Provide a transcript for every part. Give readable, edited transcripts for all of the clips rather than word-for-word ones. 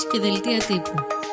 και δελτία τύπου.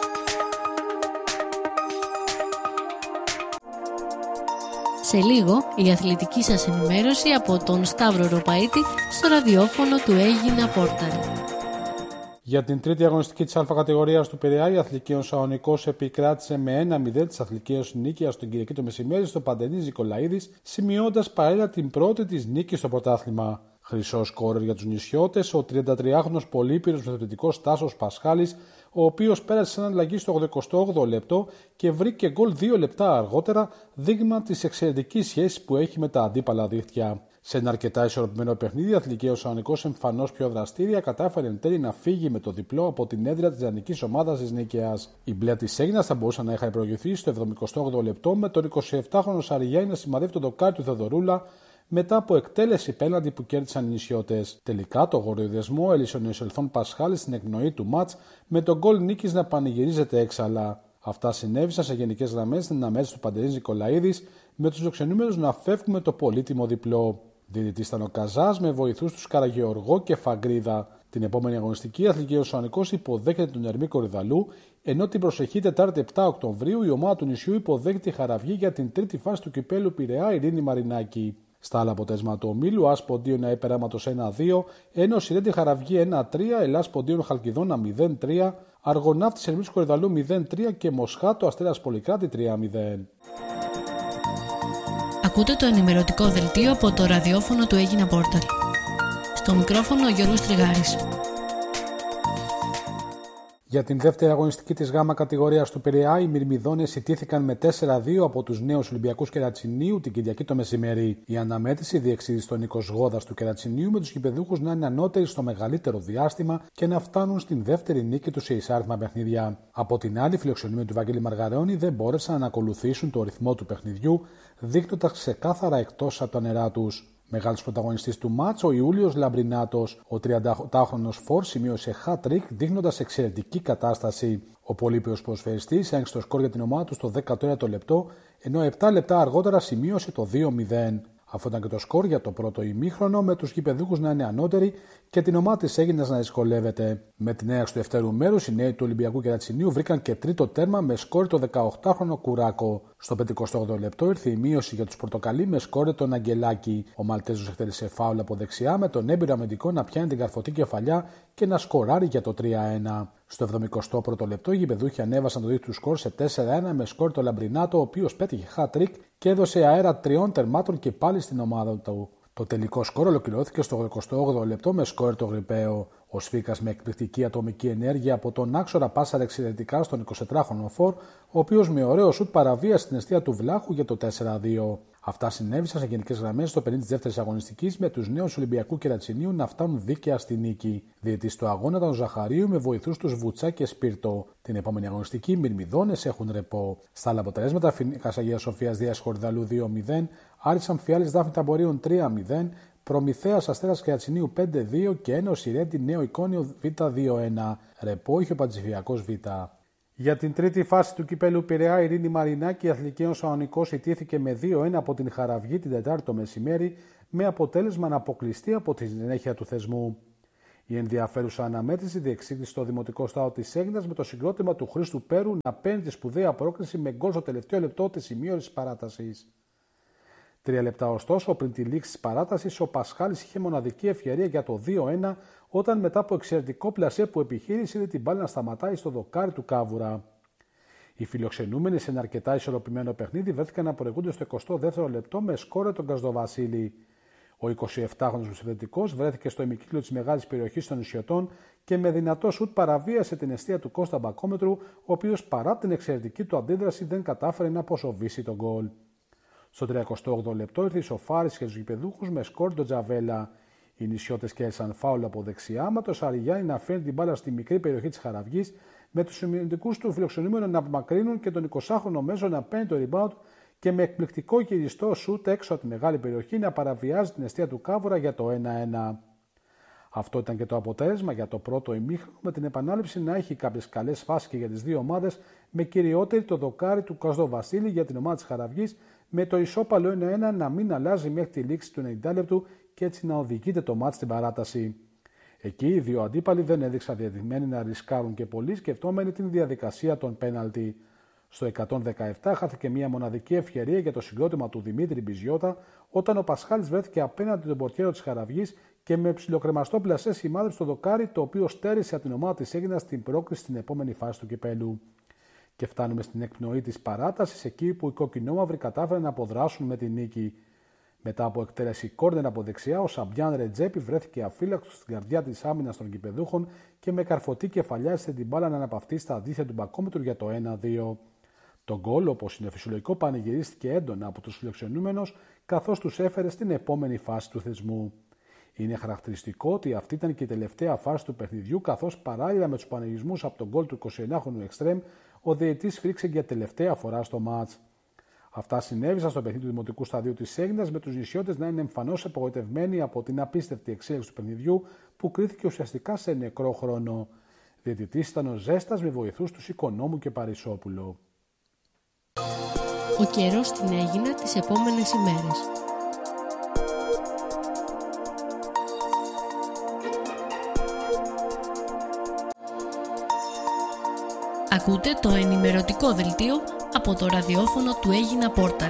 Σε λίγο, η αθλητική σας ενημέρωση από τον Σταύρο Ροπαίτη στο ραδιόφωνο του Έγινα Πόρταρη. Για την τρίτη αγωνιστική της Α κατηγορίας του Πειραιά, η Αθλικαίων Σαονικός επικράτησε με 1-0 της Αθλικαίων νίκης τον Κυριακή το μεσημέρι στο Παντελής Νικολαίδης, σημειώντας παράλληλα την πρώτη της νίκη στο πρωτάθλημα. Χρυσό σκόρερ για τους νησιώτες, ο 33χρονος πολύπυρος μεθοδητικός Τάσος Πασχάλης, ο οποίος πέρασε σαν αλλαγή στο 88ο λεπτό και βρήκε γκολ 2 λεπτά αργότερα, δείγμα της εξαιρετικής σχέσης που έχει με τα αντίπαλα δίχτυα. Σε ένα αρκετά ισορροπημένο παιχνίδι, η Αθλικαίος Σαονικός εμφανώς πιο δραστήρια κατάφερε εν τέλει να φύγει με το διπλό από την έδρα της ιδανικής ομάδας της Νίκαιας. Οι μπλε της Έγινας θα μπορούσαν να είχαν προηγηθεί στο 78ο λεπτό με τον 27χρονο Σαριγιάννη να σημαδεύει το δοκάρι του Θεοδωρούλα μετά από εκτέλεση πέναντι που κέρδισαν οι νησιώτες. Τελικά το γοροϊδεσμό έλυσε ο νεοσελθόν Πασχάλης στην εκπνοή του μάτς με τον γκολ νίκης να πανηγυρίζεται έξαλα. Αυτά συνέβησαν σε γενικές γραμμές στην αναμέτρηση του Παντελής Νικολαίδης, με τους φιλοξενούμενους να φεύγουν με το πολύτιμο διπλό. Διαιτητής ήταν ο Καζάς με βοηθούς τους Καραγεωργό και Φαγκρίδα. Την επόμενη αγωνιστική, η Αθλικαίος Σαονικός υποδέχεται τον Ερμή Κορυδαλού, ενώ την προσεχή Τετάρτη 7 Οκτωβρίου η ομάδα του νησιού υποδέχεται τη Χαραυγή για την τρίτη φάση του κυπέλου Πειραιά Ειρήνη Μαρινάκη. Στα άλλα αποτέλεσματα του ομίλου, ΑΣ Ποντίων ΑΕ Περάματος 1-2, ενώ Σιρέντη Χαραυγή 1-3, Ελλάς Ποντίων Χαλκιδόνα 0-3, Αργοναύτης Ερμής Κορυδαλού 0-3 και Μοσχάτο Αστέρας Πολυκράτη 3-0. Ακούτε το ενημερωτικό δελτίο από το ραδιόφωνο του Έγινα Πόρταρη. Στο μικρόφωνο ο Γιώργος Τριγάρης. Για την δεύτερη αγωνιστική της Γ κατηγορίας του Πειραιά, οι Μυρμηδόνες ιτήθηκαν με 4-2 από τους νέους Ολυμπιακούς Κερατσινίου την Κυριακή το μεσημέρι. Η αναμέτρηση διεξήχθη στον Νίκος Γόδας του Κερατσινίου, με τους γηπεδούχους να είναι ανώτεροι στο μεγαλύτερο διάστημα και να φτάνουν στην δεύτερη νίκη τους σε εισάριθμα παιχνίδια. Από την άλλη, οι φιλοξενούμενοι του Βαγγέλη Μαργαρεώνη δεν μπόρεσαν να ακολουθήσουν το ρυθμό του παιχνιδιού, δείχνοντας ξεκάθαρα εκτός από τα νερά τους. Μεγάλος πρωταγωνιστής του μάτς, ο Ιούλιος Λαμπρινάτος, ο 38χρονος φορ σημείωσε hat-trick δείχνοντας εξαιρετική κατάσταση. Ο πολύπειρος ποδοσφαιριστής άνοιξε το σκορ για την ομάδα του στο 19ο λεπτό, ενώ 7 λεπτά αργότερα σημείωσε το 2-0. Αυτό ήταν και το σκορ για το πρώτο ημίχρονο, με τους γηπεδούχους να είναι ανώτεροι και την ομάδα της Έγινας να δυσκολεύεται. Με την έναρξη του δεύτερου μέρους, οι νέοι του Ολυμπιακού Κερατσινίου βρήκαν και τρίτο τέρμα με σκόρ το 18χρονο Κουράκο. Στο 58ο λεπτό ήρθε η μείωση για τους Πορτοκαλί με σκόρ τον Αγγελάκη. Ο Μαλτέζος εκτέλεσε φάουλ από δεξιά, με τον έμπειρο αμυντικό να πιάνει την καρφωτή κεφαλιά και να σκοράρει για το 3-1. Στο 71ο λεπτό, οι γηπεδούχοι ανέβασαν το δίκτυο του σκορ σε 4-1 με σκόρ τον Λαμπρινάτο, ο οποίος πέτυχε hat-trick και έδωσε αέρα 3 τερμάτων και πάλι στην ομάδα του. Το τελικό σκορ ολοκληρώθηκε στο 88ο λεπτό με σκόρ το Γρυπαίο. Ο Σφίκας με εκπληκτική ατομική ενέργεια από τον άξορα πάσαρε εξαιρετικά στον 24χρονο φορ, ο οποίος με ωραίο σουτ παραβίασε την αιστεία του Βλάχου για το 4-2. Αυτά συνέβησαν σε γενικές γραμμές στο 52η αγωνιστικής, με τους νέους Ολυμπιακού Κερατσινίου να φτάνουν δίκαια στη νίκη. Διαιτητής στο αγώνα ήταν ο Ζαχαρίου με βοηθούς τους Βουτσά και Σπίρτο. Την επόμενη αγωνιστική, οι Μυρμηδόνες έχουν ρεπό. Στα άλλα αποτελέσματα, Φοινίκας Αγίας Σοφίας Δίας Χορδαλού 2-0, Άρης Αμφιάλης Δάφνη Ταμπορίων 3-0, Προμηθέας Αστέρας Κερατσινίου 5-2 και Ένωση Ρέντι Νέο Εικόνιο Β2-1. Ρεπό είχε ο Παντζηφιακός Β. Για την τρίτη φάση του κυπέλου Πειραιά Ειρήνη Μαρινάκη, η Αθλικαίων Σαονικός ιτήθηκε με 2-1 από την Χαραυγή την Τετάρτη το μεσημέρι, με αποτέλεσμα να αποκλειστεί από τη συνέχεια του θεσμού. Η ενδιαφέρουσα αναμέτρηση διεξήχθη στο Δημοτικό Στάδιο της Έγινας, με το συγκρότημα του Χρήστου Πέρου να παίρνει τη σπουδαία πρόκριση με γκολ στο τελευταίο λεπτό της σημείωσης παράτασης. 3 λεπτά ωστόσο πριν τη λήξη της παράτασης, ο Πασχάλης είχε μοναδική ευκαιρία για το 2-1, όταν μετά από εξαιρετικό πλασέ που επιχείρησε είδε την μπάλα να σταματάει στο δοκάρι του Κάβουρα. Οι φιλοξενούμενοι σε ένα αρκετά ισορροπημένο παιχνίδι βρέθηκαν να προηγούνται στο 22ο λεπτό με σκόρε τον Καζδοβασίλη. Ο 27χρονος μεσοπαιδευτικός βρέθηκε στο ημικύκλιο της μεγάλης περιοχής των νησιωτών και με δυνατό σουτ παραβίασε την αιστεία του Κώστα Μπακόμετρου, ο οποίος παρά την εξαιρετική του αντίδραση δεν κατάφερε να αποσοβήσει τον γκολ. Στο 38ο λεπτό ήρθε η σοφάριση για τους γηπεδούχους με σκόρ τον Τζαβέλα. Οι νησιώτες κέρδισαν φάουλ από δεξιά, με το Σαριγιάννη να φέρνει την μπάλα στη μικρή περιοχή της Χαραυγής, με τους συμμετικούς του φιλοξενούμενου να απομακρύνουν και τον 20χρονο μέσο να παίρνει το rebound και με εκπληκτικό κυριστό σουτ έξω από τη μεγάλη περιοχή να παραβιάζει την αιστεία του Κάβουρα για το 1-1. Αυτό ήταν και το αποτέλεσμα για το πρώτο ημίχρονο, με την επανάληψη να έχει κάποιες καλές φάσεις και για τις δύο ομάδες, με κυριότερη το δοκάρι του Καζδοβασίλη για την ομάδα της Χαραυγής, με το ισόπαλο 1-1 να μην αλλάζει μέχρι τη λήξη του 90 λεπτού και έτσι να οδηγείται το μάτς στην παράταση. Εκεί οι δύο αντίπαλοι δεν έδειξαν διατεθειμένοι να ρισκάρουν και πολύ, σκεφτόμενοι την διαδικασία των πέναλτι. Στο 117 χάθηκε μια μοναδική ευκαιρία για το συγκρότημα του Δημήτρη Μπιζιώτα, όταν ο Πασχάλης βρέθηκε απέναντι τον πορτιέρο της Χαραυγής και με ψιλοκρεμαστό πλασέ σημάδεψε το δοκάρι, το οποίο στέρισε από την ομάδα της Αίγινας στην πρόκριση στην επόμενη φάση του κυπέλου. Και φτάνουμε στην εκπνοή της παράτασης, εκεί που οι κοκκινόμαυροι κατάφεραν να αποδράσουν με την νίκη. Μετά από εκτέλεση κόρνερ από δεξιά, ο Σαμπιάν Ρετζέπη βρέθηκε αφύλακτος στην καρδιά της άμυνας των κυπεδούχων και με καρφωτή κεφαλιάρισε την μπάλα να αναπαυτεί στα δίχτυα του μπακόμετρου για το 1-2. Το γκολ, όπως είναι φυσιολογικό, πανηγυρίστηκε έντονα από τους φιλοξενούμενους, καθώς τους έφερε στην επόμενη φάση του θεσμού. Είναι χαρακτηριστικό ότι αυτή ήταν και η τελευταία φάση του παιχνιδιού, καθώς παράλληλα με τους πανηγυρισμούς από τον γκολ του 29χρονου εξτρέμ, ο διαιτητής σφίριξε για τελευταία φορά στο μάτς. Αυτά συνέβησαν στο παιχνίδι του Δημοτικού Σταδίου της Αίγινας, με τους νησιώτες να είναι εμφανώς απογοητευμένοι από την απίστευτη εξέλιξη του παιχνιδιού, που κρίθηκε ουσιαστικά σε νεκρό χρόνο. Διαιτητής ήταν ο Ζέστας, με βοηθούς τους Οικονόμου και Παρισόπουλο. Ο καιρός στην Αίγινα τις επόμενες ημέρες. Ακούτε το ενημερωτικό δελτίο από το ραδιόφωνο του Αίγινα Πόρταλ.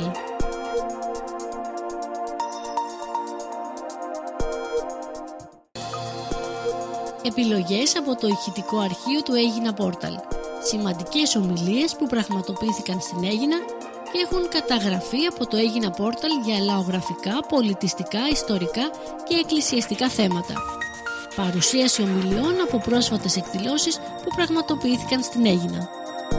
Επιλογές από το ηχητικό αρχείο του Αίγινα Πόρταλ. Σημαντικές ομιλίες που πραγματοποιήθηκαν στην Αίγινα και έχουν καταγραφεί από το Αίγινα Πόρταλ για λαογραφικά, πολιτιστικά, ιστορικά και εκκλησιαστικά θέματα. Παρουσίαση ομιλιών από πρόσφατες εκδηλώσεις που πραγματοποιήθηκαν στην Αίγινα.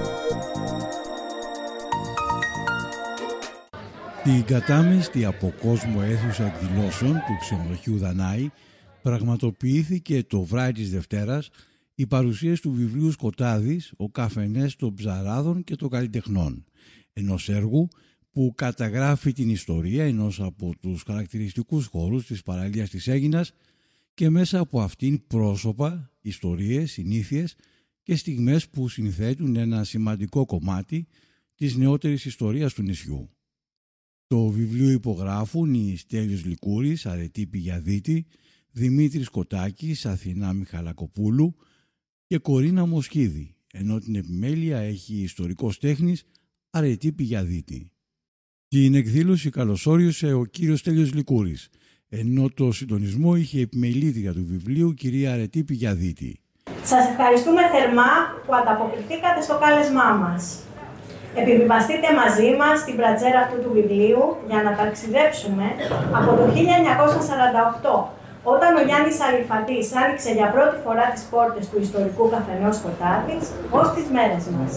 Την κατάμεστη από κόσμο αίθουσα εκδηλώσεων του ξενοδοχείου Δανάη πραγματοποιήθηκε το βράδυ της Δευτέρας η παρουσίαση του βιβλίου Σκοτάδης, ο καφενές των ψαράδων και των καλλιτεχνών, ενός έργου που καταγράφει την ιστορία ενός από τους χαρακτηριστικούς χώρους της παραλίας της Αίγινας και μέσα από αυτήν πρόσωπα, ιστορίες, συνήθειες και στιγμές που συνθέτουν ένα σημαντικό κομμάτι της νεότερης ιστορίας του νησιού. Το βιβλίο υπογράφουν οι Στέλιος Λικούρης, Αρετή Πηγιαδίτη, Δημήτρης Κοτάκης, Αθηνά Μιχαλακοπούλου και Κορίνα Μοσχίδη, ενώ την επιμέλεια έχει ιστορικός τέχνης Αρετή Πηγιαδίτη. Την εκδήλωση καλωσόρισε ο κύριος Στέλιος Λικούρης, ενώ το συντονισμό είχε επιμελήτρια του βιβλίου κυρία Αρετή Πηγιαδίτη. Σας ευχαριστούμε θερμά που ανταποκριθήκατε στο κάλεσμά μας. Επιβιβαστείτε μαζί μας στην πρατζέρα αυτού του βιβλίου για να ταξιδέψουμε από το 1948, όταν ο Γιάννης Αλιφαντής άνοιξε για πρώτη φορά τις πόρτες του ιστορικού καφενέου Σκοτάδης, ως τις μέρες μας.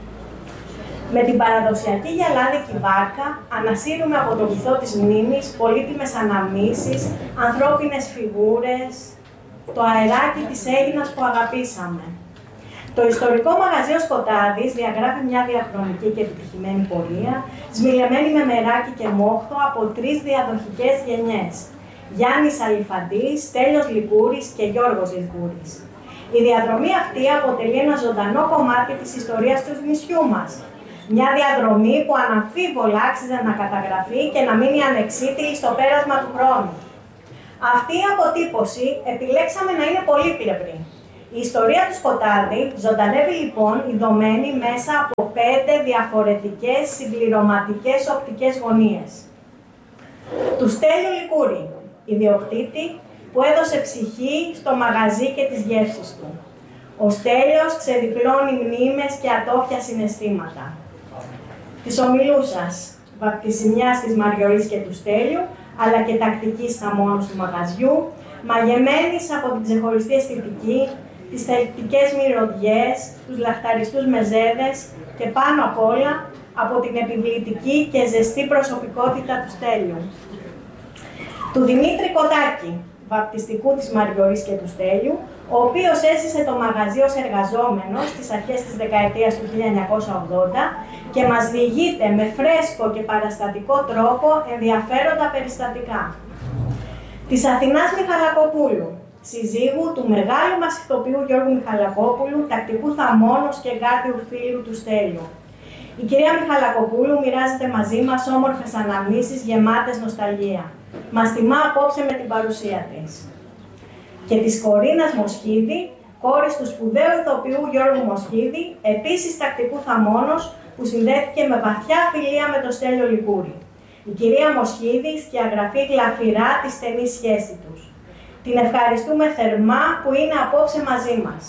Με την παραδοσιακή γυαλάδικη βάρκα ανασύρουμε από το βυθό της μνήμης πολύτιμες αναμνήσεις, ανθρώπινες φιγούρες, το αεράκι της Αίγινας που αγαπήσαμε. Το ιστορικό μαγαζί ο Σκοτάδης διαγράφει μια διαχρονική και επιτυχημένη πορεία, σμιλεμένη με μεράκι και μόχθο από 3 διαδοχικές γενιές. Γιάννης Αλιφαντής, Στέλιος Λικούρης και Γιώργος Λικούρης. Η διαδρομή αυτή αποτελεί ένα ζωντανό κομμάτι της ιστορίας του νησιού μας. Μια διαδρομή που αναμφίβολα άξιζε να καταγραφεί και να μείνει ανεξίτηλη στο πέρασμα του χρόνου. Αυτή η αποτύπωση επιλέξαμε να είναι πολύπλευρη. Η ιστορία του Σκοτάδη ζωντανεύει λοιπόν ειδωμένη μέσα από 5 διαφορετικές συμπληρωματικές οπτικές γωνίες. Του Στέλιου Λικούρη, ιδιοκτήτη που έδωσε ψυχή στο μαγαζί και τις γεύσεις του. Ο Στέλιος ξεδιπλώνει μνήμες και ατόφια συναισθήματα. Της ομιλούσας, βαπτισιμιάς της Μαριολής και του Στέλιου, αλλά και τακτικής θαμώνος του μαγαζιού, μαγεμένης από την ξεχωριστή αισθητική, τις θελκτικές μυρωδιές, τους λαχταριστούς μεζέδες και πάνω απ' όλα από την επιβλητική και ζεστή προσωπικότητα του Στέλιου. Του Δημήτρη Κοτάκη, βαπτιστικού της Μαριολής και του Στέλιου, ο οποίος έζησε το μαγαζί ως εργαζόμενος στις αρχές της δεκαετίας του 1980 και μας διηγείται με φρέσκο και παραστατικό τρόπο ενδιαφέροντα περιστατικά. Της Αθηνάς Μιχαλακοπούλου, συζύγου του μεγάλου μας ηθοποιού Γιώργου Μιχαλακόπουλου, τακτικού θαμώνος και εγκάρδιου φίλου του Στέλιου. Η κυρία Μιχαλακοπούλου μοιράζεται μαζί μας όμορφες αναμνήσεις γεμάτες νοσταλγία. Μας τιμά απόψε με την παρουσία της. και της Κορίνας Μοσχίδη, κόρης του σπουδαίου ηθοποιού Γιώργου Μοσχίδη, επίσης τακτικού θαμώνος, που συνδέθηκε με βαθιά φιλία με τον Στέλιο Λιγούρη. Η κυρία Μοσχίδη σκιαγραφεί γλαφυρά τη στενή σχέση τους. Την ευχαριστούμε θερμά που είναι απόψε μαζί μας.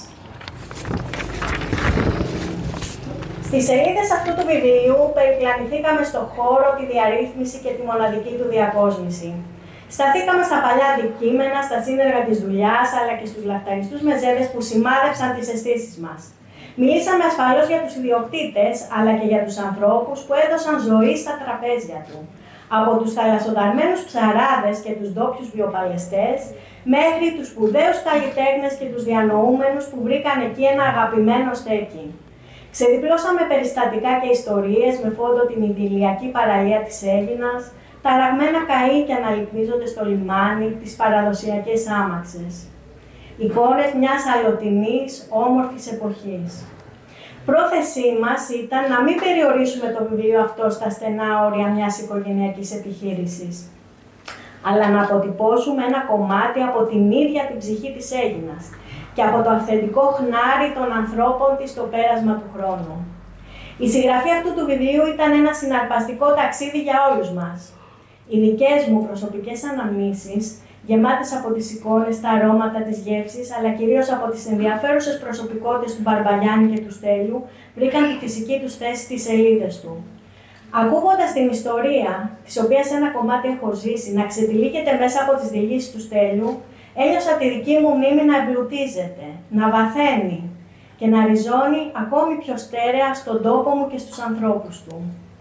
Στις σελίδες αυτού του βιβλίου περιπλανηθήκαμε στο χώρο, τη διαρρύθμιση και τη μοναδική του διακόσμηση. Σταθήκαμε στα παλιά αντικείμενα, στα σύνεργα της δουλειάς, αλλά και στους λαχταριστούς μεζέδες που σημάδεψαν τις αισθήσεις μας. Μιλήσαμε ασφαλώς για τους ιδιοκτήτες, αλλά και για τους ανθρώπους που έδωσαν ζωή στα τραπέζια του. Από τους θαλασσοδαρμένους ψαράδες και τους ντόπιους βιοπαλαιστές, μέχρι τους σπουδαίους καλλιτέχνες και τους διανοούμενους που βρήκαν εκεί ένα αγαπημένο στέκι. Ξεδιπλώσαμε περιστατικά και ιστορίες με φόντο την ιδηλιακή παραλία της Αίγινας, τα ραγμένα καΐκια να λυκνίζονται στο λιμάνι, τις παραδοσιακές άμαξες. Εικόνες μιας αλλοτινής, όμορφης εποχής. Πρόθεσή μας ήταν να μην περιορίσουμε το βιβλίο αυτό στα στενά όρια μιας οικογενειακής επιχείρησης, αλλά να αποτυπώσουμε ένα κομμάτι από την ίδια την ψυχή της Αίγινας και από το αυθεντικό χνάρι των ανθρώπων της στο πέρασμα του χρόνου. Η συγγραφή αυτού του βιβλίου ήταν ένα συναρπαστικό ταξίδι για όλους μας. Οι δικές μου προσωπικές αναμνήσεις, γεμάτες από τις εικόνες, τα αρώματα, τις γεύσεις, αλλά κυρίως από τις ενδιαφέρουσες προσωπικότητες του Μπαρμπαλιάνη και του Στέλιου, βρήκαν τη φυσική τους θέση στις σελίδες του. Ακούγοντας την ιστορία, της οποίας ένα κομμάτι έχω ζήσει, να ξετυλίγεται μέσα από τις διηγήσεις του Στέλιου, ένιωσα τη δική μου μνήμη να εμπλουτίζεται, να βαθαίνει και να ριζώνει ακόμη πιο στέρεα στον τόπο μου και στους ανθρώπους του.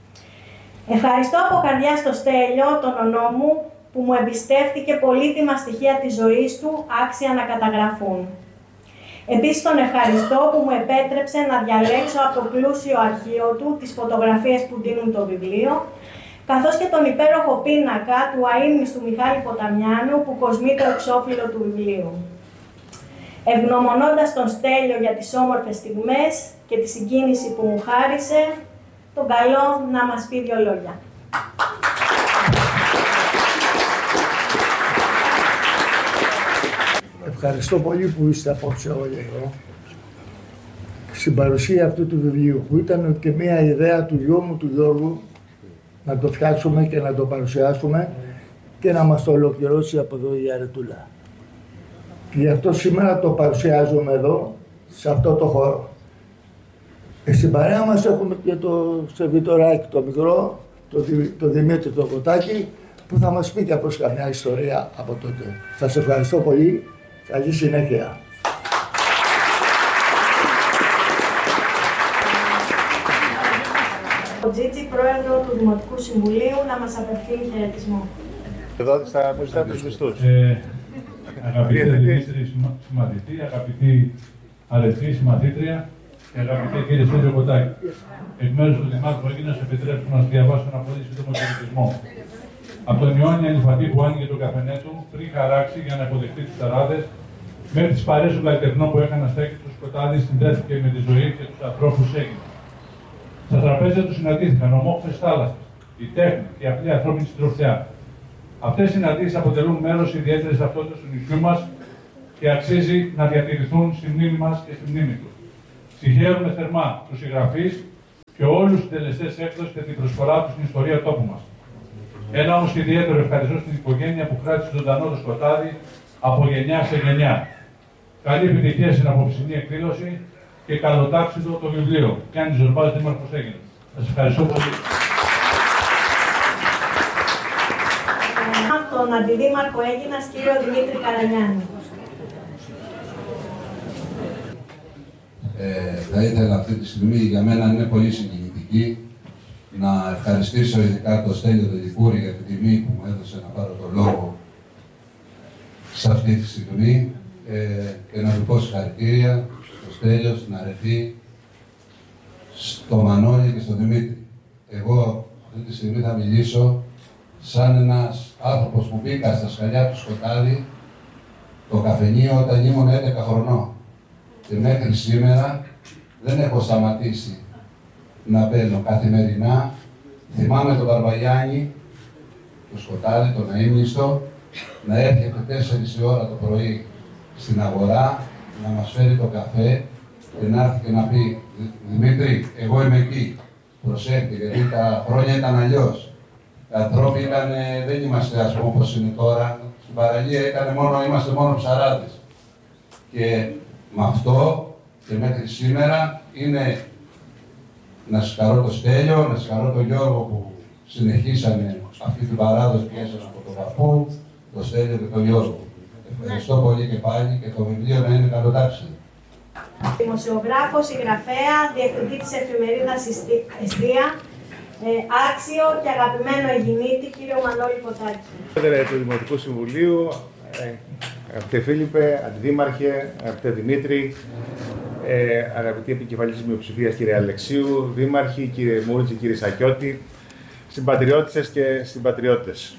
Ευχαριστώ από καρδιά στο Στέλιο, τον ονό μου, που μου εμπιστεύτηκε πολύτιμα στοιχεία της ζωής του, άξια να καταγραφούν. Επίσης τον ευχαριστώ που μου επέτρεψε να διαλέξω από το πλούσιο αρχείο του τις φωτογραφίες που δίνουν το βιβλίο, καθώς και τον υπέροχο πίνακα του αείμνηστου Μιχάλη Ποταμιάνου που κοσμεί το εξώφυλλο του βιβλίου. Ευγνωμονώντας τον Στέλιο για τις όμορφες στιγμές και τη συγκίνηση που μου χάρισε, τον καλώ να μας πει δύο λόγια. Ευχαριστώ πολύ που είστε απόψε όλοι εδώ στην παρουσία αυτού του βιβλίου, που ήταν και μια ιδέα του γιού μου του Γιώργου να το φτιάξουμε και να το παρουσιάσουμε και να μας το ολοκληρώσει από εδώ η Αρετούλα. Και γι' αυτό σήμερα το παρουσιάζουμε εδώ, σε αυτό το χώρο. Στην παρέα μας έχουμε και το σερβιτοράκι το μικρό, το Δημήτρη το Κοτάκι, που θα μας πει και αυτός καμιά ιστορία από τότε. Σας ευχαριστώ πολύ. Καλή συνέχεια. Ο Τζίτζι, πρόεδρο του Δημοτικού Συμβουλίου, να μας απευθύνει χαιρετισμό. Εδώ θα μου ζητάτε τους μισθούς. Αγαπητέ Δημήτρη συμμαθητή, αγαπητή αρετή συμμαθήτρια και αγαπητέ κύριε Στέλιο Κοτάκη. Εκ μέρους του Δημάρχου Αίγινας, επιτρέψτε να σας διαβάσω ένα πολύ σύντομο χαιρετισμό. Από τον Ιωάννη Αλιφατή που άνοιγε τον καφενέ του πριν χαράξει για να υποδεχτεί τους ταράδες, μέχρι τις παρέες των καλλιτεχνών που έκαναν στέκη του Σκοτάδη, συνδέθηκε με τη ζωή και τους ανθρώπους Αίγινα. Στα τραπέζια του συναντήθηκαν ομόφθες θάλασσες, η τέχνη και η απλή ανθρώπινη συντροφιά. Αυτές οι συναντήσεις αποτελούν μέρος ιδιαίτερης ταυτότητας του νησιού μας και αξίζει να διατηρηθούν στη μνήμη μας και στη μνήμη του. Συγχαίρουμε θερμά τους συγγραφείς και όλους τους συντελεστές έκδοσης και την προσφορά τους στην ιστορία τόπου μας. Ένα όμως ιδιαίτερο ευχαριστώ στην οικογένεια που κράτησε ζωντανό το Σκοτάδι από γενιά σε γενιά. Καλή επιτυχία στην απόψινή εκδήλωση και καλοτάξιδο το βιβλίο. Γιάννης Ζορμπάς, Δήμαρχος Αίγινας. Σας ευχαριστώ πολύ. Τον Αντιδήμαρχο Αίγινας, κύριο Δημήτρη Καρανιάνη. Θα ήθελα αυτή τη στιγμή, για μένα είναι πολύ συγκινητική, να ευχαριστήσω ειδικά τον Στέλιο τον Λιγούρη για την τιμή που μου έδωσε να πάρω τον λόγο σε αυτή τη στιγμή και να του πω συγχαρητήρια στο Στέλιο, στην Αρετή, στο Μανώλη και στον Δημήτρη. Εγώ αυτή τη στιγμή θα μιλήσω σαν ένας άνθρωπος που μπήκα στα σκαλιά του Σκοτάδι το καφενείο όταν ήμουν 11 χρονών. Και μέχρι σήμερα δεν έχω σταματήσει να παίρνω καθημερινά. Θυμάμαι τον Μπαρμπαλιάνη, το Σκοτάδι, τον αείμνηστο, να έρχεται 4 η ώρα το πρωί στην αγορά να μας φέρει το καφέ και να έρθει και να πει «Δημήτρη, εγώ είμαι εκεί, προσέχτε, γιατί τα χρόνια ήταν αλλιώς. Οι ανθρώποι δεν είμαστε ας πούμε όπως είναι τώρα, στην παραλία είμαστε μόνο ψαράδες». Και με αυτό και μέχρι σήμερα είναι να συγχαρώ το Στέλιο, να συγχαρώ τον Γιώργο που συνεχίσανε αυτή την παράδοση που έσαι από τον παππού, το Στέλιο και τον Γιώργο. Ευχαριστώ πολύ και πάλι και το βιβλίο να είναι καλοτάξιο. Δημοσιογράφος, συγγραφέα, διευθυντή της εφημερίδας Εστία, άξιο και αγαπημένο Αιγινήτη, κύριο Μανώλη Ποτάκη. Πρόεδρε του Δημοτικού Συμβουλίου, αγαπητέ Φίλιππε, Αντιδήμαρχε, αγαπητέ Δημήτρη, αγαπητή επικεφαλής της μειοψηφίας κύριε Αλεξίου, δήμαρχοι, κύριε Μούρτζη, κύριε Σακιώτη, συμπατριώτισσες και συμπατριώτες.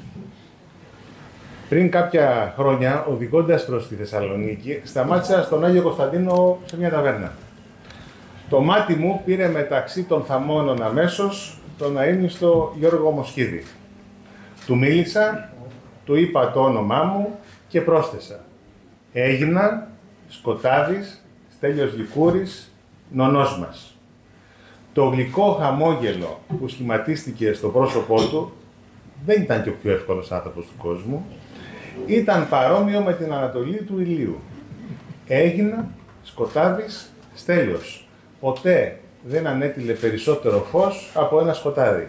Πριν κάποια χρόνια, οδηγώντας προς τη Θεσσαλονίκη, σταμάτησα στον Άγιο Κωνσταντίνο σε μια ταβέρνα. Το μάτι μου πήρε μεταξύ των θαμώνων αμέσως τον αείμνηστο Γιώργο Μοσχίδη. Του μίλησα, του είπα το όνομά μου και πρόσθεσα. Έγινα Σκοτάδης, Στέλιος Λικούρης, νονός μας. Το γλυκό χαμόγελο που σχηματίστηκε στο πρόσωπό του δεν ήταν και ο πιο εύκολος άνθρωπος του κόσμου. Ήταν παρόμοιο με την ανατολή του ηλίου. Έγινα Σκοτάδης, Στέλιος. Ποτέ δεν ανέτειλε περισσότερο φως από ένα σκοτάδι.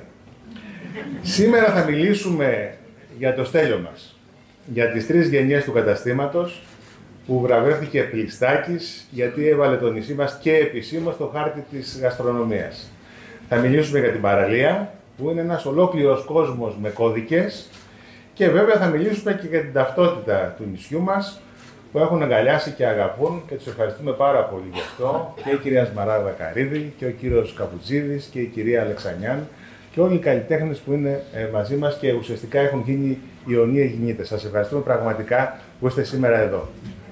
Σήμερα θα μιλήσουμε για το Στέλιο μας. Για τις 3 γενιές του καταστήματος που βραβεύτηκε Πλιστάκης γιατί έβαλε το νησί μας και επισήμως στο χάρτη της γαστρονομίας. Θα μιλήσουμε για την παραλία που είναι ένας ολόκληρος κόσμος με κώδικες και βέβαια θα μιλήσουμε και για την ταυτότητα του νησιού μας που έχουν αγκαλιάσει και αγαπούν και τους ευχαριστούμε πάρα πολύ γι' αυτό και η κυρία Σμαράγδα Καρίδη και ο κύριος Καπουτζίδης και η κυρία Αλεξανιάν και όλοι οι καλλιτέχνες που είναι μαζί μας και ουσιαστικά έχουν γίνει ιονοί Αιγινήτες. Σας ευχαριστούμε πραγματικά που είστε σήμερα εδώ.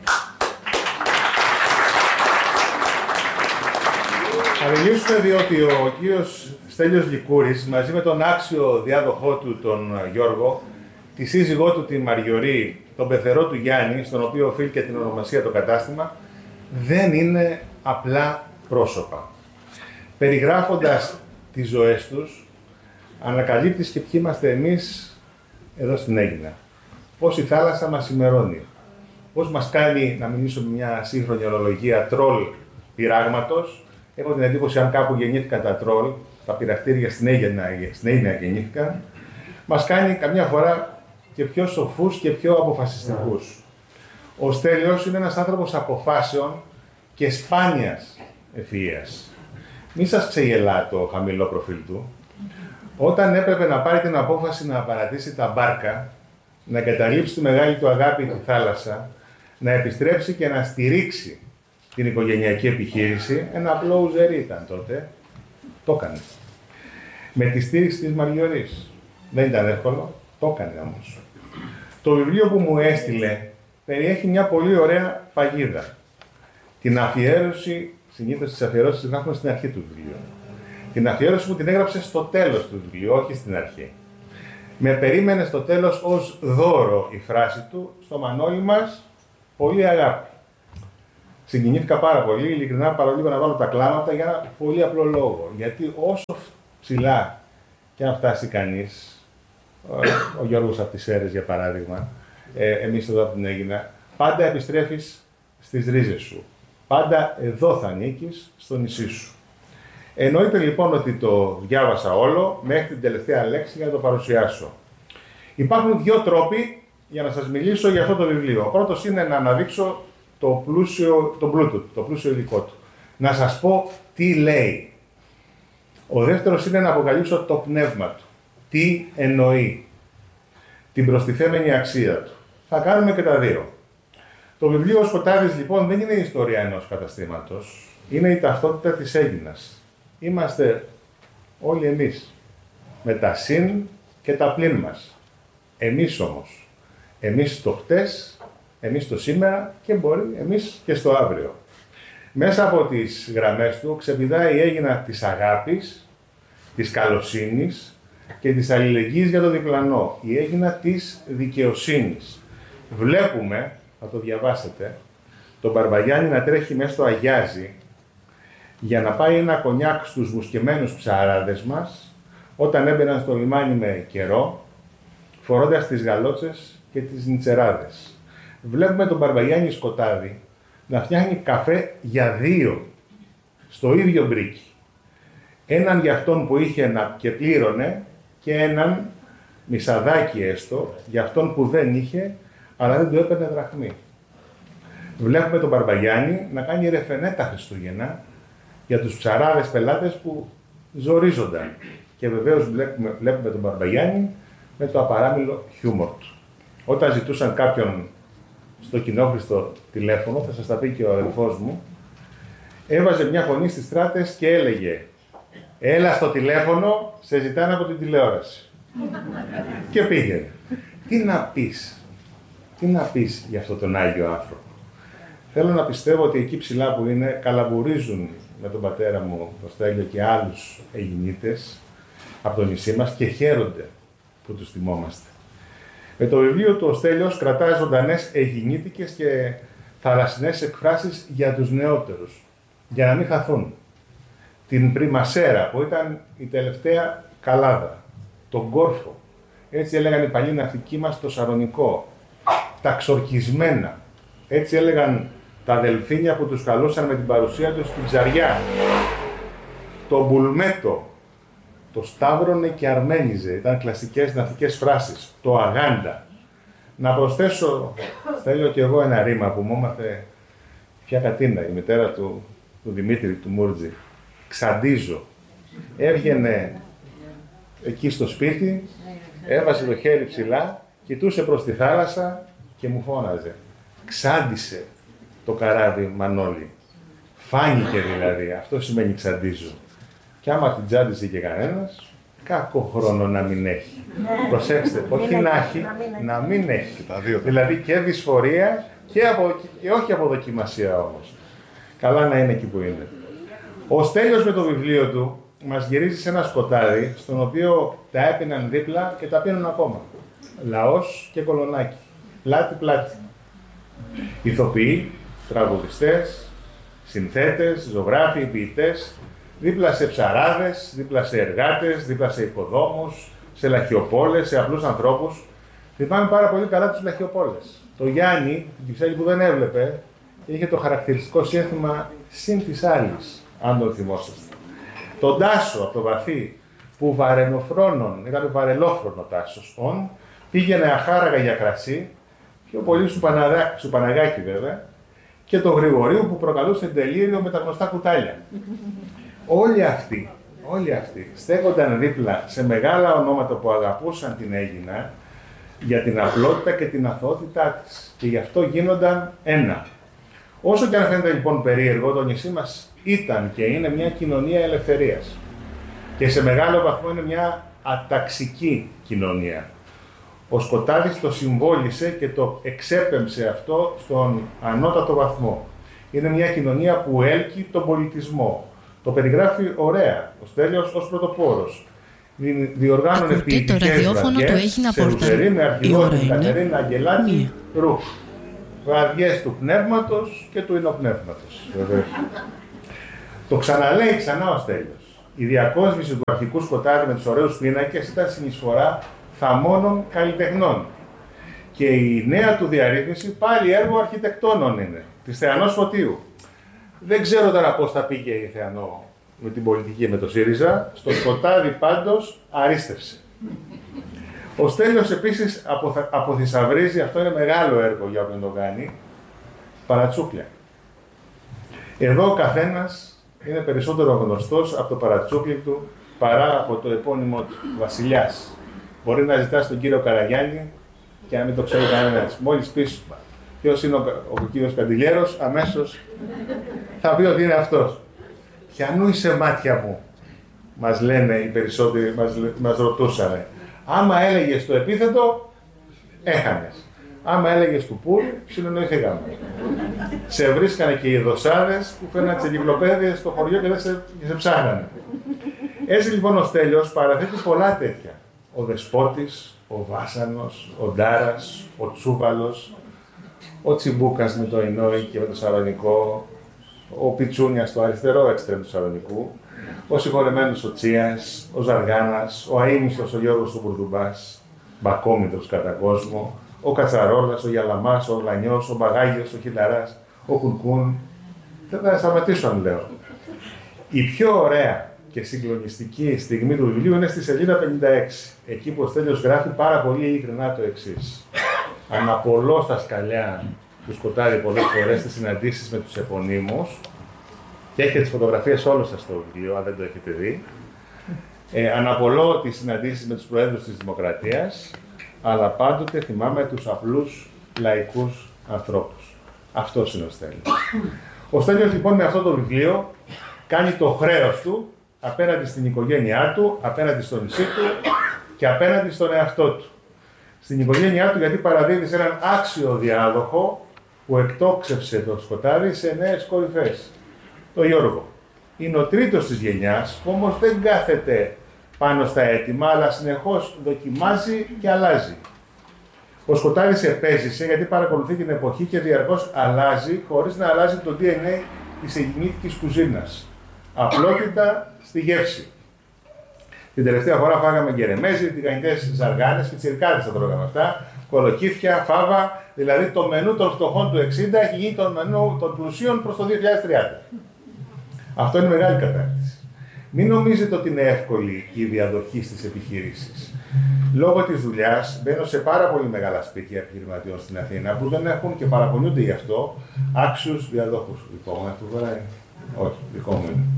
Θα μιλήσουμε διότι ο κύριος Στέλιος Λικούρης μαζί με τον άξιο διάδοχό του τον Γιώργο, τη σύζυγό του την Μαριωρή, τον πεθερό του Γιάννη, στον οποίο οφείλει και την ονομασία το κατάστημα, δεν είναι απλά πρόσωπα. Περιγράφοντας τις ζωές τους, ανακαλύπτεις και ποιοι είμαστε εμείς εδώ στην Αίγινα. Πώς η θάλασσα μας ημερώνει. Πώς μας κάνει, να μιλήσω με μια σύγχρονη ορολογία, τρόλ πειράγματος. Έχω την εντύπωση αν κάπου γεννήθηκαν τα τρόλ, τα πειρακτήρια στην Αίγινα γεννήθηκαν, μας κάνει καμιά φορά και πιο σοφούς και πιο αποφασιστικούς. Ο Στέλιος είναι ένας άνθρωπος αποφάσεων και σπάνιας ευφυΐας. Μη σας ξεγελά το χαμηλό προφίλ του. Όταν έπρεπε να πάρει την απόφαση να παρατήσει τα μπάρκα, να εγκαταλείψει τη μεγάλη του αγάπη τη θάλασσα, να επιστρέψει και να στηρίξει την οικογενειακή επιχείρηση, ένα απλό ουζερί ήταν τότε, το έκανε. Με τη στήριξη της Μαριωρής. Δεν ήταν εύκολο, το έκανε όμως. Το βιβλίο που μου έστειλε περιέχει μια πολύ ωραία παγίδα. Την αφιέρωση, συνήθως τις αφιερώσεις τις γράφουμε στην αρχή του βιβλίου. Την αφιέρωση που την έγραψε στο τέλος του βιβλίου, όχι στην αρχή. Με περίμενε στο τέλος ως δώρο η φράση του, στο Μανώλη μας, πολύ αγάπη. Συγκινήθηκα πάρα πολύ, ειλικρινά παρολίγο να βάλω τα κλάματα για ένα πολύ απλό λόγο. Γιατί όσο ψηλά και αν φτάσει κανείς, ο Γιώργος από τις Σέρρες για παράδειγμα, εμείς εδώ από την Αίγινα, πάντα επιστρέφεις στις ρίζες σου. Πάντα εδώ θα ανήκεις, στο νησί σου. Εννοείται λοιπόν ότι το διάβασα όλο μέχρι την τελευταία λέξη για να το παρουσιάσω. Υπάρχουν 2 τρόποι για να σας μιλήσω για αυτό το βιβλίο. Ο πρώτος είναι να αναδείξω το πλούσιο υλικό του. Να σας πω τι λέει. Ο δεύτερος είναι να αποκαλύψω το πνεύμα του. Τι εννοεί. Την προστιθέμενη αξία του. Θα κάνουμε και τα 2. Το βιβλίο Σκοτάδης λοιπόν δεν είναι η ιστορία ενός καταστήματος. Είναι η ταυτότητα της Αίγινας. Είμαστε όλοι εμείς. Με τα συν και τα πλην μας. Εμείς όμως. Εμείς στο χτες, εμείς στο σήμερα και μπορεί εμείς και στο αύριο. Μέσα από τις γραμμές του ξεπηδάει η Αίγινα της αγάπης, της καλοσύνης και της αλληλεγγύης για το διπλανό. Η Αίγινα της δικαιοσύνης. Βλέπουμε, θα το διαβάσετε, τον Μπαρμπαγιάννη να τρέχει μέσα στο Αγιάζι για να πάει ένα κονιάκ στους μουσκεμένους ψαράδες μας, όταν έμπαιναν στο λιμάνι με καιρό, φορώντας τις γαλότσες και τις νιτσεράδες. Βλέπουμε τον Μπαρμπαγιάννη Σκοτάδη να φτιάχνει καφέ για 2 στο ίδιο μπρίκι. Έναν για αυτόν που είχε και πλήρωνε και έναν μισαδάκι έστω για αυτόν που δεν είχε, αλλά δεν του έπαιρνε δραχμή. Βλέπουμε τον Μπαρμπαγιάννη να κάνει ρεφενέ τα Χριστούγεννα για τους ψαράδες πελάτες που ζορίζονταν. Και βεβαίως βλέπουμε τον Μπαρμπαγιάννη με το απαράμιλο χιούμορ του. Όταν ζητούσαν κάποιον στο κοινόχρηστο τηλέφωνο, θα σας τα πει και ο αδελφός μου, έβαζε μια φωνή στις στράτες και έλεγε «Έλα στο τηλέφωνο, σε ζητάνε από την τηλεόραση». Και πήγαινε. Τι να πεις για αυτόν τον Άγιο άνθρωπο. Θέλω να πιστεύω ότι εκεί ψηλά που είναι καλαμπουρίζουν με τον πατέρα μου, τον Στέλιο και άλλους Αιγινίτες από το νησί μας και χαίρονται που τους θυμόμαστε. Με το βιβλίο του ο Στέλιος κρατάει ζωντανές αιγινίτικες και θαλασσινές εκφράσεις για τους νεότερους, για να μην χαθούν. Την Πριμασέρα που ήταν η τελευταία καλάδα, τον Κόρφο, έτσι έλεγαν οι παλιοί ναυτικοί μας το Σαρονικό, τα Ξορκισμένα, έτσι έλεγαν τα δελφίνια που τους καλούσαν με την παρουσία τους στην Ψαριά, το Μπουλμέτο, το Σταύρωνε και Αρμένιζε, ήταν κλασικές ναυτικές φράσεις, το Αγάντα. Να προσθέσω, θέλω και εγώ ένα ρήμα που μου έμαθε πια Κατίνα, η μητέρα του Δημήτρη, του Μούρτζη. Ξαντίζω. Έβγαινε εκεί στο σπίτι, έβασε το χέρι ψηλά, κοιτούσε προς τη θάλασσα και μου φώναζε. Ξάντισε το καράβι Μανώλη. Φάνηκε δηλαδή, αυτό σημαίνει ξαντίζω. Και άμα την τσάντισε και κανένας, κακό χρόνο να μην έχει. Προσέξτε, όχι να έχει, να μην έχει. Δηλαδή και δυσφορία και όχι αποδοκιμασία όμως. Καλά να είναι εκεί που είναι. Ο Στέλιος με το βιβλίο του μας γυρίζει σε ένα σκοτάδι, στον οποίο τα έπιναν δίπλα και τα πίνουν ακόμα. Λαός και Κολονάκι. Πλάτη-πλάτη. Ηθοποιοί, τραγουδιστές, συνθέτες, ζωγράφοι, ποιητές, δίπλα σε ψαράδες, δίπλα σε εργάτες, δίπλα σε οικοδόμους, σε λαχιοπόλες, σε απλούς ανθρώπους. Θυμάμαι πάρα πολύ καλά τους λαχιοπόλες. Το Γιάννη, την Κυψέλη που δεν έβλεπε, είχε το χαρακτηριστικό σύνθημα «Συν της άλλης», αν τον θυμόσαστε. Τον Τάσο από το Βαθύ, που βαρενοφρόνων, ήταν βαρελόφρονο Τάσος, πήγαινε αχάραγα για κρασί, πιο πολύ σου Παναγάκη βέβαια, και τον Γρηγορίου που προκαλούσε τελείριο με τα γνωστά κουτάλια. Όλοι αυτοί στέκονταν δίπλα σε μεγάλα ονόματα που αγαπούσαν την Αίγινα για την απλότητα και την αθωότητά της. Και γι' αυτό γίνονταν ένα. Όσο και αν φαίνεται λοιπόν περίεργο, το νησί μας ήταν και είναι μια κοινωνία ελευθερίας. Και σε μεγάλο βαθμό είναι μια αταξική κοινωνία. Ο Σκοτάδης το συμβόλισε και το εξέπεμψε αυτό στον ανώτατο βαθμό. Είναι μια κοινωνία που έλκει τον πολιτισμό. Το περιγράφει ωραία ο Στέλιος ως πρωτοπόρος. Διοργάνωνε ποιητικές βραδιές σε Ρουζερή με αρχηγό την Κατερίνα Αγγελάτη Ρουκ. Βραδιές του πνεύματος και του ινοπνεύματος. Το ξαναλέει ξανά ο Στέλιος. Η διακόσμηση του αρχικού Σκοτάδη με τους ωραίους πίνακες ήταν συνεισφορά θαμώνων καλλιτεχνών. Και η νέα του διαρρύθμιση πάλι έργο αρχιτεκτόνων είναι, της Θεανός Φωτίου. Δεν ξέρω τώρα πώς θα πήγε η Θεανό με την πολιτική με το ΣΥΡΙΖΑ, στο Σκοτάδι πάντως αρίστευσε. Ο Στέλιος επίσης αποθυσαυρίζει, αυτό είναι μεγάλο έργο για όποιον το κάνει, παρατσούκλια. Εδώ ο καθένας είναι περισσότερο γνωστός από το παρατσούκλι του παρά από το επώνυμό του, Βασιλιάς. Μπορεί να ζητάς τον κύριο Καραγιάννη και να μην το ξέρει κανένας. Μόλις πεις ποιος είναι ο κύριος Καντιλιέρος, αμέσως θα πει ότι είναι αυτός. Ποιανού είσαι μάτια μου, μας λένε οι περισσότεροι, μας ρωτούσανε. Άμα έλεγες το επίθετο, έχανες. Άμα έλεγες του πουλ, συνεννοηθήκαμε. Σε βρίσκανε και οι δοσάδες που φέρναν τις εγκυκλοπαίδειες στο χωριό και δεν σε ψάχνανε. Έτσι λοιπόν ο Στέλιος παραθέτει πολλά τέτοια. Ο Δεσπότης, ο Βάσανος, ο Ντάρας, ο Τσούβαλος, ο Τσιμπούκας με το Ινόη και με το Σαλονικό, ο Πιτσούνιας στο αριστερό εξτρέμ του Σαλονικού, ο συγχωρεμένος ο Τσίας, ο Ζαργάνας, ο αείμιστος ο Γιώργος του Μπουρδουμπάς, μπακόμητρος κατά κόσμο, ο Κατσαρόλας, ο Γιαλαμάς, ο Ορλανιός, ο Μπαγάγιος, ο Χιλαράς, ο Κουρκούν. Δεν θα σταματήσω αν λέω. Η πιο ωραία και συγκλονιστική στιγμή του βιβλίου είναι στη σελίδα 56. Εκεί που ο Στέλιος γράφει πάρα πολύ ειλικρινά το εξής. Αναπολώ στα σκαλιά του Σκοτάδη πολλές φορές στις συναντήσεις με τους επωνύμους, και έχετε τις φωτογραφίες όλες σας στο βιβλίο, αν δεν το έχετε δει. Αναπολώ τις συναντήσεις με τους προέδρους της Δημοκρατίας, αλλά πάντοτε θυμάμαι τους απλούς λαϊκούς ανθρώπους. Αυτός είναι ο Στέλιος. Ο Στέλιος λοιπόν με αυτό το βιβλίο κάνει το χρέος του απέναντι στην οικογένειά του, απέναντι στο νησί του και απέναντι στον εαυτό του. Στην οικογένειά του γιατί παραδίδει σε έναν άξιο διάδοχο που εκτόξευσε το Σκοτάδι σε νέες κορυφές. Το Γιώργο. Είναι ο τρίτος της γενιάς που όμως δεν κάθεται πάνω στα έτοιμα, αλλά συνεχώς δοκιμάζει και αλλάζει. Ο Σκοτάδης επέζησε γιατί παρακολουθεί την εποχή και διαρκώς αλλάζει χωρίς να αλλάζει το DNA της ελληνικής κουζίνας. Απλότητα στη γεύση. Την τελευταία φορά φάγαμε γκερεμέζι, τηγανιτές ζαργάνες, πιτσιρικάδες θα τρώγαμε αυτά, κολοκύθια, φάβα, δηλαδή το μενού των φτωχών του 60 έχει γίνει το μενού των πλουσίων προς το 2030. Αυτό είναι μεγάλη κατάρτιση. Μην νομίζετε ότι είναι εύκολη η διαδοχή στις επιχειρήσεις. Λόγω της δουλειάς μπαίνω σε πάρα πολύ μεγάλα σπίτια επιχειρηματιών στην Αθήνα που δεν έχουν και παραπονιούνται γι' αυτό άξιους διαδόχους. Δικό μου αυτό τώρα όχι, δικό μου είναι.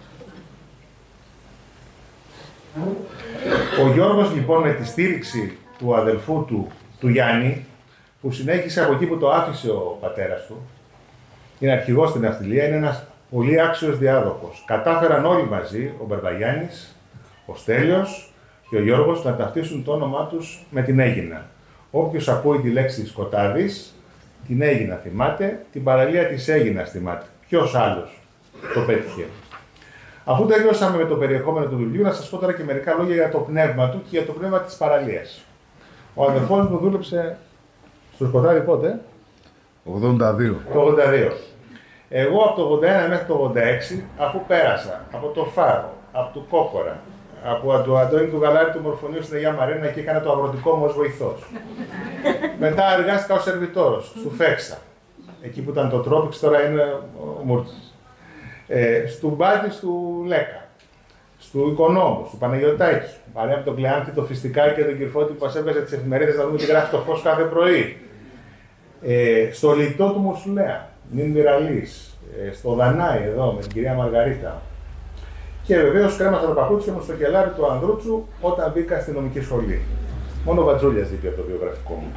Ο Γιώργος λοιπόν με τη στήριξη του αδελφού του Γιάννη, που συνέχισε από εκεί που το άφησε ο πατέρας του, είναι αρχηγός στην ναυτιλία, είναι ένας πολύ άξιος διάδοχος. Κατάφεραν όλοι μαζί, ο Μπαρμπαγιάννης, ο Στέλιος και ο Γιώργος, να ταυτίσουν το όνομά τους με την Αίγινα. Όποιος ακούει τη λέξη Σκοτάδης, την Αίγινα θυμάται, την παραλία της Αίγινας θυμάται. Ποιος άλλος το πέτυχε? Αφού τελειώσαμε με το περιεχόμενο του βιβλίου, να σας πω τώρα και μερικά λόγια για το πνεύμα του και για το πνεύμα της παραλίας. Ο αδελφός μου δούλεψε στο Σκοτάδι πότε? 82. Το 82. Εγώ από το 81 μέχρι το 86, αφού πέρασα από το Φάρο, από το Κόκορα, από το Αντώνη του Γαλάρη του Μορφωνίου στην Αγία Μαρίνα και έκανα το αγροτικό μου ως βοηθός. Μετά εργάστηκα ως σερβιτόρος, στο Φέξα, εκεί που ήταν το Τρόπιξ, τώρα είναι ο Μούρτσης. Στου Μπάτι του Λέκα, στου Οικονόμου, του Παναγιωτάκη, παρέα με τον Κλεάνθη, το Φιστικά και τον Κυρφώτη που μας έβγαζε τις εφημερίδες να δούμε τι γράφει το Φως κάθε πρωί. Στο Λιτό του Μουσουλέα, Νιν Μυραλής, στο Δανάη εδώ με την κυρία Μαργαρίτα. Και βεβαίως κρέμασα τα παπούτσια μου στο κελάρι του Ανδρούτσου όταν μπήκα στη νομική σχολή. Μόνο ο Βατζούλιας δίπλα από το βιογραφικό μου.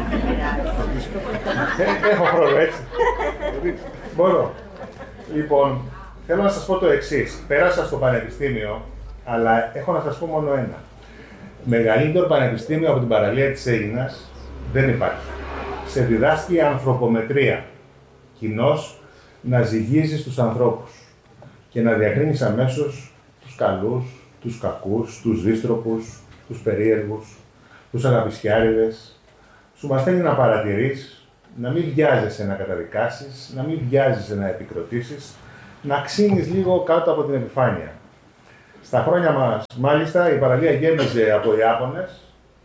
Έχω χρόνο, έτσι. Μπορώ. Λοιπόν, θέλω να σας πω το εξής. Πέρασα στο πανεπιστήμιο, αλλά έχω να σας πω μόνο ένα. Μεγαλύτερο πανεπιστήμιο από την παραλία της Αίγινας δεν υπάρχει. Σε διδάσκει ανθρωπομετρία. Κοινώς να ζυγίζεις τους ανθρώπους και να διακρίνεις αμέσως τους καλούς, τους κακούς, τους δύστροπους, τους περίεργους, τους αγαπησιάριδες. Σου μαθαίνει να παρατηρείς, να μην βιάζεσαι να καταδικάσεις, να μην βιάζεσαι να επικροτήσεις, να ξύνεις λίγο κάτω από την επιφάνεια. Στα χρόνια μας, μάλιστα, η παραλία γέμιζε από Ιάπωνες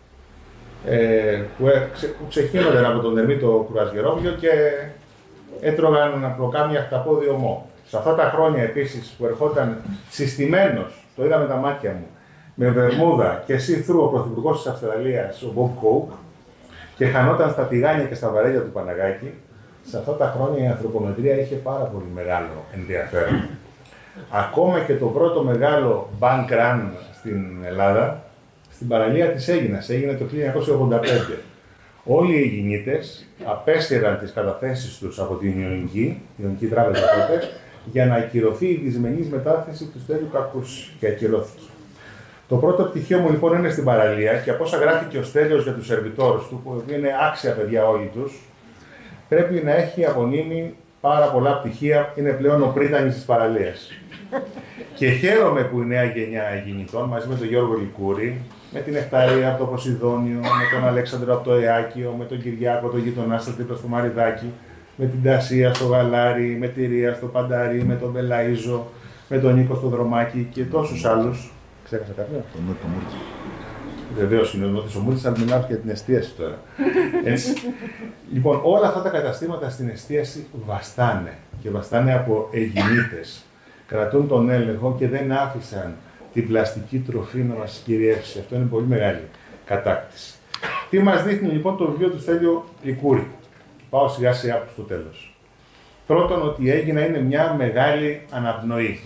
που ξεχύνονταν από τον Ερμήτο Κουρασγερόβιο και έτρωγαν προκάμια χταπόδι ομό. Σε αυτά τα χρόνια επίσης που ερχόταν συστημένος, το είδα με τα μάτια μου, με βερμούδα και see-through ο πρωθυπουργός της Αυστραλίας, ο Μπομπ Κόουκ, και χανόταν στα τηγάνια και στα βαρέλια του Παναγάκη, σε αυτά τα χρόνια η ανθρωπομετρία είχε πάρα πολύ μεγάλο ενδιαφέρον. Ακόμα και το πρώτο μεγάλο bank run στην Ελλάδα, στην παραλία της Αίγινας, έγινε το 1985. Όλοι οι Αιγινίτες απέσυραν τις καταθέσεις τους από την Ιωνική Τράπεζα τότε, για να ακυρωθεί η δυσμενής μετάθεση του Στέλιου Κακούση. Και ακυρώθηκε. Το πρώτο πτυχίο μου λοιπόν είναι στην παραλία και από όσα γράφει και ο Στέλιος για τους σερβιτόρους του, που είναι άξια παιδιά όλοι τους, πρέπει να έχει απονείμει πάρα πολλά πτυχία, είναι πλέον ο πρίτανης της παραλίας. Και χαίρομαι που η νέα γενιά Αιγινητών, μαζί με τον Γιώργο Λικούρη, Με την Νεκταρία από το Ποσειδόνιο, με τον Αλέξανδρο από το Εάκιο, με τον Κυριάκο, τον γείτονά σας δίπλα στο Μαριδάκι, με την Τασία στο Γαλάρι, με τη Ρία στο Πανταρί, με τον Μπελαΐζο, με τον Νίκο στο Δρομάκι και τόσους άλλους. Ξέχασα κάποιο? Το Μούρτσι. Βεβαίως είναι ο Νότης ο Μούρτσης, αλλά μιλάω για την εστίαση τώρα. Έτσι. Λοιπόν, όλα αυτά τα καταστήματα στην εστίαση βαστάνε και βαστάνε από Αιγινίτες. Κρατούν τον έλεγχο και δεν άφησαν την πλαστική τροφή να μας κυριεύσει. Αυτό είναι πολύ μεγάλη κατάκτηση. Τι μας δείχνει λοιπόν το βιβλίο του Στέλιο Λικούρη? Πάω σιγά σιγά προς το τέλος. Πρώτον, ότι η Αίγινα είναι μια μεγάλη αναπνοή.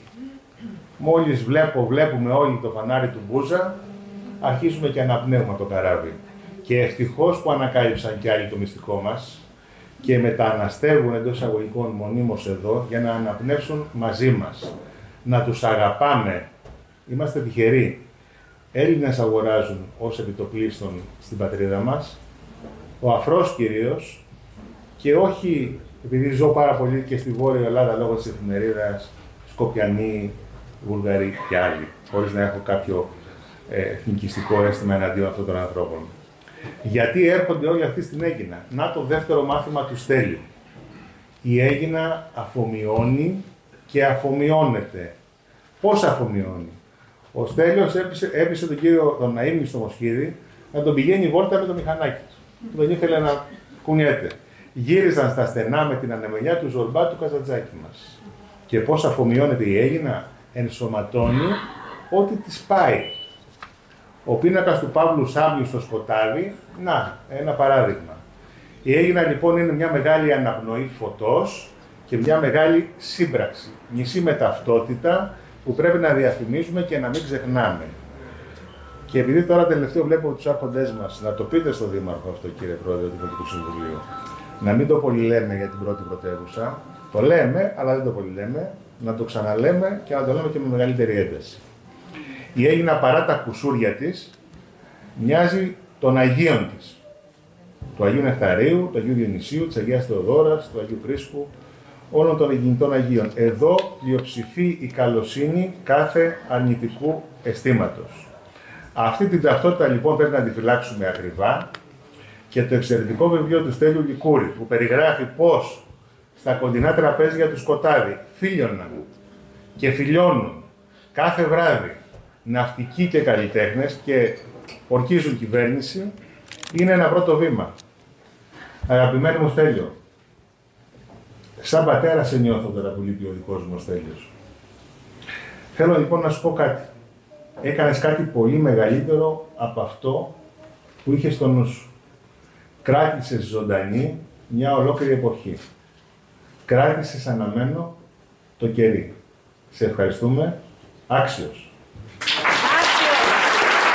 Μόλις βλέπουμε όλοι το φανάρι του Μπούζα, αρχίζουμε και αναπνέουμε το καράβι. Και ευτυχώς που ανακάλυψαν κι άλλοι το μυστικό μας και μεταναστεύουν εντός εισαγωγικών μονίμως εδώ για να αναπνεύσουν μαζί μας. Να τους αγαπάμε. Είμαστε τυχεροί. Έλληνες αγοράζουν ως επιτοπλίστων στην πατρίδα μας, ο αφρός κυρίως, και όχι επειδή ζω πάρα πολύ και στη Βόρεια Ελλάδα λόγω της εφημερίδας, Σκοπιανοί, Βουλγαροί και άλλοι, χωρίς να έχω κάποιο εθνικιστικό αίσθημα εναντίον αυτών των ανθρώπων. Γιατί έρχονται όλοι αυτοί στην Αίγινα? Να το δεύτερο μάθημα του Στέλιου. Η Αίγινα αφομοιώνει και αφομοιώνεται. Πώς αφομοιώνει? Ο Στέλιος έπεισε τον κύριο τον Ναΐμι στο Μοσχίδι να τον πηγαίνει βόλτα με το μηχανάκι του. Δεν ήθελε να κουνιέται. Γύριζαν στα στενά με την ανεμενιά του Ζορμπά του Καζαντζάκη μας. Και πώς αφομοιώνεται η Αίγινα? Ενσωματώνει ό,τι της πάει. Ο πίνακας του Παύλου Σάμιου στο σκοτάδι, να, ένα παράδειγμα. Η Αίγινα λοιπόν είναι μια μεγάλη αναπνοή φωτός και μια μεγάλη σύμπραξη. Μισή με ταυτότητα που πρέπει να διαφημίζουμε και να μην ξεχνάμε. Και επειδή τώρα τελευταίο βλέπω τους άρχοντές μας, να το πείτε στον Δήμαρχο αυτό, κύριε Πρόεδρε του Δημοτικού Συμβουλίου, να μην το πολυλέμε για την πρώτη πρωτεύουσα. Το λέμε, αλλά δεν το πολυλέμε. Να το ξαναλέμε και να το λέμε και με μεγαλύτερη ένταση. Η Αίγινα, παρά τα κουσούρια της, μοιάζει των Αγίων της. Του Αγίου Νεκταρίου, του Αγίου Διονυσίου, της Αγίας Θεοδόρας, του Αγίου Πρίσκου, όλων των Αιγινητών Αγίων. Εδώ πλειοψηφεί η καλοσύνη κάθε αρνητικού αισθήματος. Αυτή την ταυτότητα λοιπόν πρέπει να τη φυλάξουμε ακριβά και το εξαιρετικό βιβλίο του Στέλιου Λικούρη, που περιγράφει πώς στα κοντινά τραπέζια του Σκοτάδι φίλιωναν και φιλιώνουν κάθε βράδυ ναυτικοί και καλλιτέχνες και ορκίζουν κυβέρνηση, είναι ένα πρώτο βήμα. Αγαπημένοι μου Στέλιο, σαν πατέρα σε νιώθω τώρα που λείπει ο δικός μου ο Στέλιος. Θέλω λοιπόν να σου πω κάτι. Έκανες κάτι πολύ μεγαλύτερο από αυτό που είχες στο νου σου. Κράτησες ζωντανή μια ολόκληρη εποχή. Κράτησες αναμένο το κερί. Σε ευχαριστούμε. Άξιος.